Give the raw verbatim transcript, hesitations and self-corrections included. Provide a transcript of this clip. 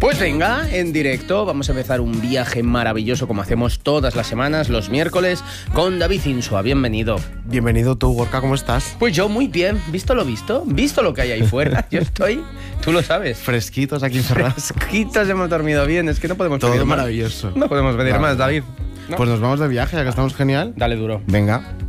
Pues venga, en directo vamos a empezar un viaje maravilloso como hacemos todas las semanas, los miércoles, con David Insua. Bienvenido. Bienvenido tú, Gorka, ¿cómo estás? Pues yo muy bien, ¿visto lo visto? ¿Visto lo que hay ahí fuera? Yo estoy, tú lo sabes. Fresquitos aquí encerrados. Fresquitos, hemos dormido bien, es que no podemos Todo pedir más. maravilloso. No podemos pedir Vale. más, David. ¿No? Pues nos vamos de viaje, ya que estamos genial. Dale duro. Venga.